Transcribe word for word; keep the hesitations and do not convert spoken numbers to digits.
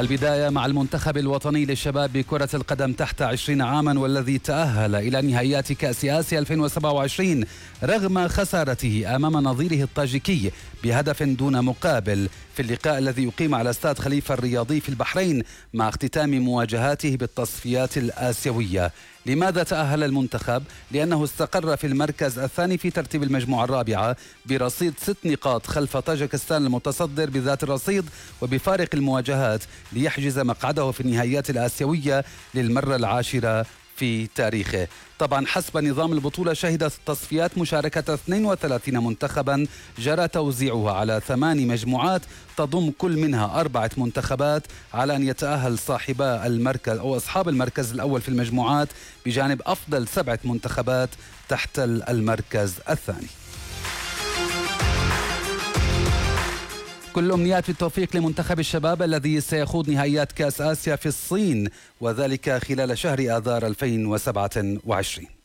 البداية مع المنتخب الوطني للشباب بكرة القدم تحت عشرين عاما، والذي تأهل إلى نهائيات كأس آسيا ألفين وسبعة وعشرين رغم خسارته أمام نظيره الطاجيكي بهدف دون مقابل في اللقاء الذي يقيم على استاد خليفة الرياضي في البحرين مع اختتام مواجهاته بالتصفيات الآسيوية. لماذا تأهل المنتخب؟ لأنه استقر في المركز الثاني في ترتيب المجموعة الرابعة برصيد ست نقاط خلف طاجكستان المتصدر بذات الرصيد وبفارق المواجهات، ليحجز مقعده في النهائيات الآسيوية للمرة العاشرة في تاريخه. طبعا حسب نظام البطولة شهدت التصفيات مشاركة اثنين وثلاثين منتخبا جرى توزيعها على ثمان مجموعات تضم كل منها أربعة منتخبات، على أن يتأهل صاحبا المركز أو أصحاب المركز الأول في المجموعات بجانب أفضل سبعة منتخبات تحت المركز الثاني. كل أمنيات بالتوفيق لمنتخب الشباب الذي سيخوض نهائيات كأس آسيا في الصين، وذلك خلال شهر آذار ألفين وسبعة وعشرين.